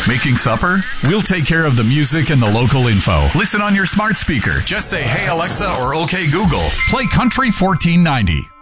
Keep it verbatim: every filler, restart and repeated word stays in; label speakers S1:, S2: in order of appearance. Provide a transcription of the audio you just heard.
S1: Making supper? We'll take care of the music and the local info. Listen on your smart speaker. Just say, "Hey Alexa," or "Okay Google, play Country fourteen ninety."